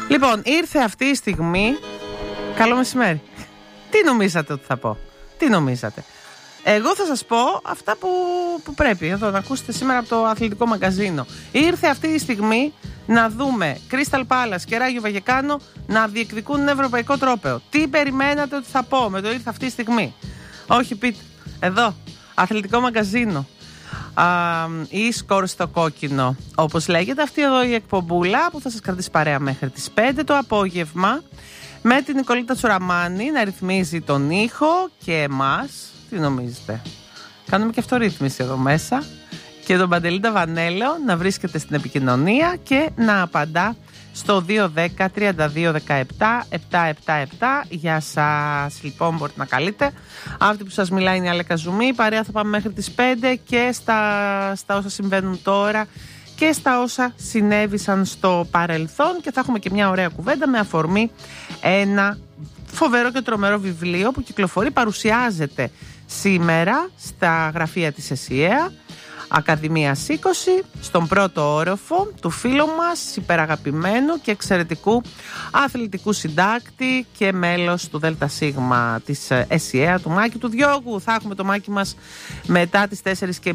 Λοιπόν, ήρθε αυτή η στιγμή. Καλό μεσημέρι. Τι νομίζατε ότι θα πω? Τι νομίζατε? Εγώ θα σας πω αυτά που πρέπει εδώ να ακούσετε σήμερα από το αθλητικό μαγκαζίνο. Ήρθε αυτή η στιγμή να δούμε Crystal Palace και Ράγιο Βαγεκάνο να διεκδικούν ευρωπαϊκό τρόπαιο. Τι περιμένατε ότι θα πω με το ήρθε αυτή η στιγμή? Όχι, πείτε. Εδώ, αθλητικό μαγκαζίνο. Ή σκορ στο κόκκινο, όπως λέγεται αυτή εδώ η εκπομπούλα που θα σας κρατήσει παρέα μέχρι τις 5 το απόγευμα, με την Νικολίτα Τσουραμάνη να ρυθμίζει τον ήχο και εμάς. Τι νομίζετε? Κάνουμε και αυτορύθμιση εδώ μέσα. Και τον Παντελή Ταβανέλο να βρίσκεται στην επικοινωνία και να απαντά στο 210-3217-777. Γεια σας. Λοιπόν, μπορείτε να καλείτε. Αυτή που σας μιλάει είναι η Αλέκα Ζουμί. Παρέα θα πάμε μέχρι τις 5 και στα όσα συμβαίνουν τώρα και στα όσα συνέβησαν στο παρελθόν, και θα έχουμε και μια ωραία κουβέντα με αφορμή ένα φοβερό και τρομερό βιβλίο που κυκλοφορεί, παρουσιάζεται σήμερα στα γραφεία της ΕΣΥΑ Ακαδημίας 20, στον πρώτο όροφο του φίλου μας, υπεραγαπημένου και εξαιρετικού αθλητικού συντάκτη και μέλος του ΔΣ της ΕΣΥΑ, του Μάκη του Διώγου. Θα έχουμε το Μάκη μας μετά τις 4:30